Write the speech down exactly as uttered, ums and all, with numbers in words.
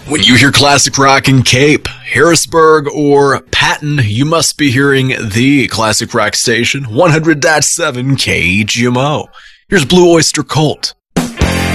When you hear classic rock in Cape, Harrisburg, or Patton, you must be hearing the classic rock station, one hundred point seven K G M O. Here's Blue Oyster Cult